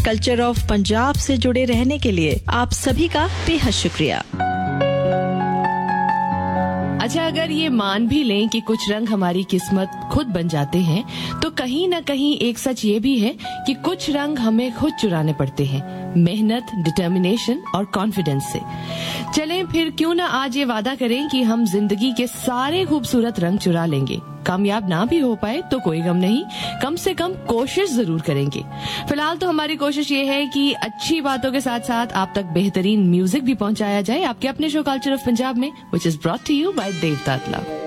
Culture of Punjab से जुड़े रहने के लिए आप सभी का बेहद शुक्रिया। अच्छा, अगर ये मान भी लें कि कुछ रंग हमारी किस्मत खुद बन जाते हैं, तो कहीं न कहीं एक सच ये भी है कि कुछ रंग हमें खुद चुराने पड़ते हैं, मेहनत, डिटर्मिनेशन और कॉन्फिडेंस से। चलें फिर क्यों ना आज ये वादा करें कि हम जिंदगी के सारे खूबसूरत रंग चुरा लेंगे। कामयाब ना भी हो पाए तो कोई गम नहीं, कम से कम कोशिश जरूर करेंगे। फिलहाल तो हमारी कोशिश ये है कि अच्छी बातों के साथ साथ आप तक बेहतरीन म्यूजिक भी पहुंचाया जाए आपके अपने शो कल्चर ऑफ पंजाब में, which is brought to you bye Dev दादला।